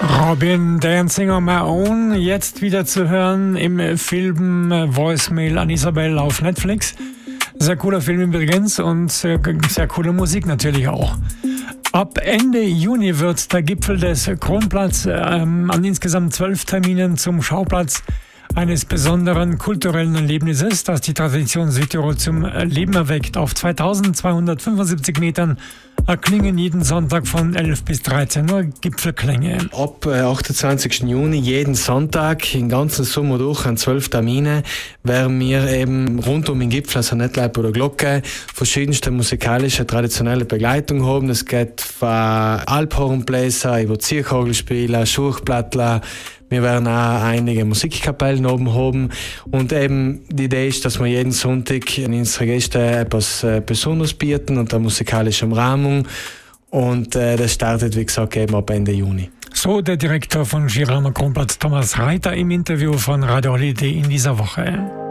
Robin Dancing on My Own, jetzt wieder zu hören im Film Voicemail an Isabel auf Netflix. Sehr cooler Film übrigens und sehr coole Musik natürlich auch. Ab Ende Juni wird der Gipfel des Kronplatz an insgesamt 12 Terminen zum Schauplatz eines besonderen kulturellen Erlebnisses, das die Tradition Südtirol zum Leben erweckt. Auf 2275 Metern erklingen jeden Sonntag von 11 bis 13 Uhr Gipfelklänge. Ab 28. Juni, jeden Sonntag, den ganzen Sommer durch, an 12 Termine, werden wir eben rund um den Gipfel, also Nettleib oder Glocke, verschiedenste musikalische, traditionelle Begleitung haben. Das geht von Alphornbläser über Zierkogelspieler, Schurchplattler. Wir werden auch einige Musikkapellen oben haben. Und eben die Idee ist, dass wir jeden Sonntag an unsere Gäste etwas Besonderes bieten und eine musikalische Umrahmung. Und das startet, wie gesagt, eben ab Ende Juni. So der Direktor von Girama Kronplatz, Thomas Reiter, im Interview von Radio Holiday in dieser Woche.